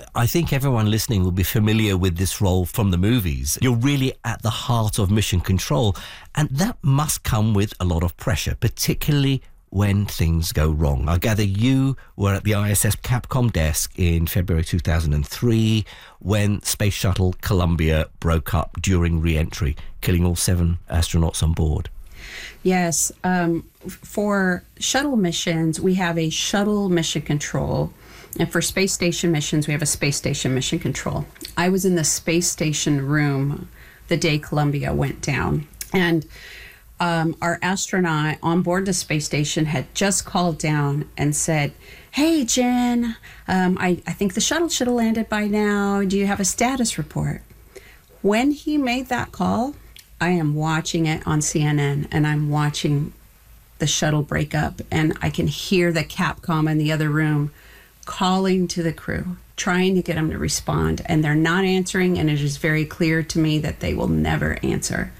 I think everyone listening will be familiar with this role from the movies. You're really at the heart of mission control, and that must come with a lot of pressure, particularly when things go wrong. I gather you were at the ISS Capcom desk in February 2003 when Space Shuttle Columbia broke up during re-entry, killing all 7 astronauts on board. Yes. For shuttle missions, we have a shuttle mission control. And for space station missions, we have a space station mission control. I was in the space station room the day Columbia went down. And our astronaut on board the space station had just called down and said, "Hey, Jen, I think the shuttle should have landed by now. Do you have a status report?" When he made that call, I am watching it on CNN, and I'm watching the shuttle break up, and I can hear the Capcom in the other room calling to the crew, trying to get them to respond, and they're not answering, and it is very clear to me that they will never answer.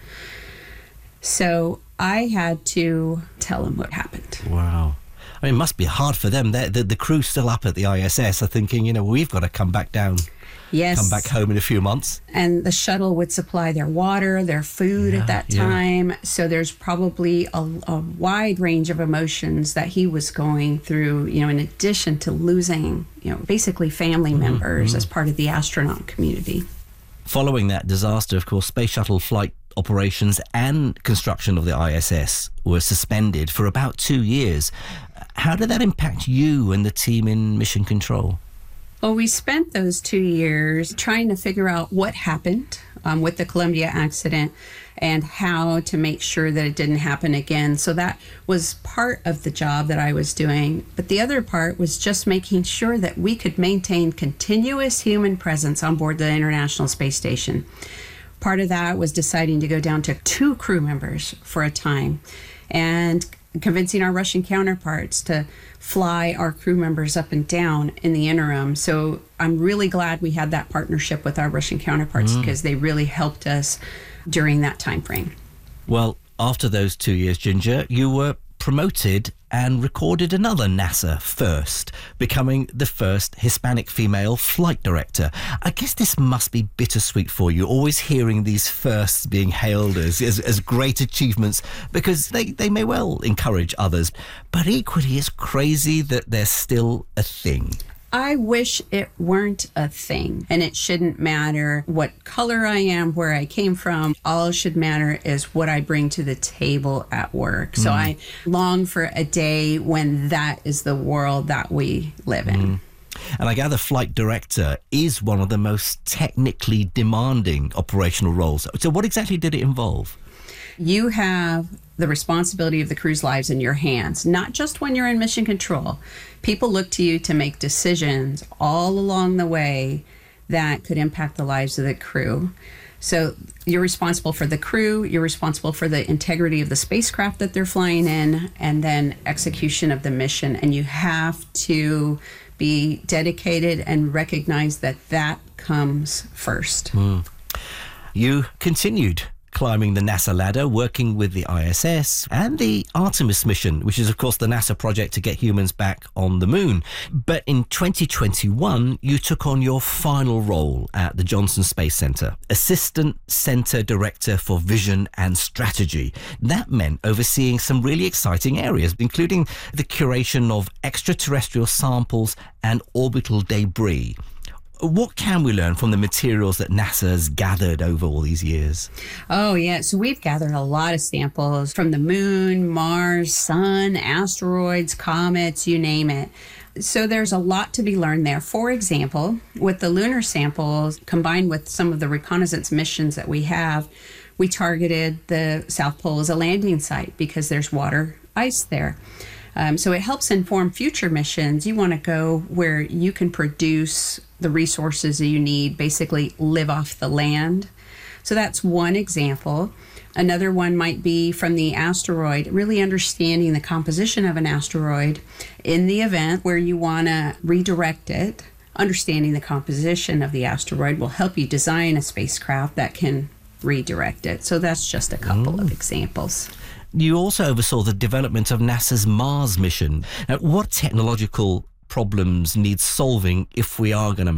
So I had to tell them what happened. Wow. I mean, it must be hard for them. The crew still up at the ISS are thinking, we've got to come back down. Yes. Come back home in a few months. And the shuttle would supply their water, their food at that time. So there's probably a wide range of emotions that he was going through, in addition to losing, basically family members as part of the astronaut community. Following that disaster, of course, space shuttle flight operations and construction of the ISS were suspended for about 2 years. How did that impact you and the team in Mission Control? Well, we spent those 2 years trying to figure out what happened with the Columbia accident and how to make sure that it didn't happen again. So that was part of the job that I was doing. But the other part was just making sure that we could maintain continuous human presence on board the International Space Station. Part of that was deciding to go down to 2 crew members for a time and convincing our Russian counterparts to fly our crew members up and down in the interim. So I'm really glad we had that partnership with our Russian counterparts because they really helped us during that time frame. Well, after those 2 years, Ginger, you were promoted and recorded another NASA first, becoming the first Hispanic female flight director. I guess this must be bittersweet for you, always hearing these firsts being hailed as great achievements, because they may well encourage others. But equally, it's crazy that they're still a thing. I wish it weren't a thing, and it shouldn't matter what color I am, where I came from. All should matter is what I bring to the table at work. So I long for a day when that is the world that we live in. And I gather flight director is one of the most technically demanding operational roles. So what exactly did it involve? You have the responsibility of the crew's lives in your hands, not just when you're in mission control. People look to you to make decisions all along the way that could impact the lives of the crew. So you're responsible for the crew, you're responsible for the integrity of the spacecraft that they're flying in, and then execution of the mission. And you have to be dedicated and recognize that that comes first. You continued climbing the NASA ladder, working with the ISS and the Artemis mission, which is, of course, the NASA project to get humans back on the moon. But in 2021, you took on your final role at the Johnson Space Center, Assistant Center Director for Vision and Strategy. That meant overseeing some really exciting areas, including the curation of extraterrestrial samples and orbital debris. What can we learn from the materials that NASA has gathered over all these years? Oh, yeah. So we've gathered a lot of samples from the moon, Mars, sun, asteroids, comets, you name it. So there's a lot to be learned there. For example, with the lunar samples, combined with some of the reconnaissance missions that we have, we targeted the South Pole as a landing site because there's water ice there. So it helps inform future missions. You want to go where you can produce the resources that you need, basically live off the land. So that's one example. Another one might be from the asteroid, really understanding the composition of an asteroid in the event where you want to redirect it. Understanding the composition of the asteroid will help you design a spacecraft that can redirect it. So that's just a couple of examples. You also oversaw the development of NASA's Mars mission. Now, what technological problems need solving if we are going to